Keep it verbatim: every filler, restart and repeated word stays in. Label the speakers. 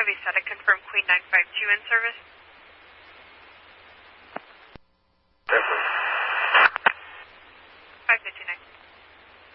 Speaker 1: Heavy Static, confirm Queen nine five two in service.